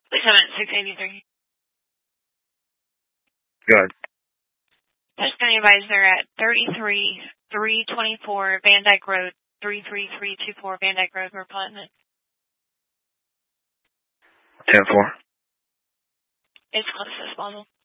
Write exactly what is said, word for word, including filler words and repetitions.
Please come at six eighty-three. Good. Touchdown advisor at thirty-three three twenty-four Van Dyke Road, three three three two four Van Dyke Road, Repugnant. ten four. It's close as possible.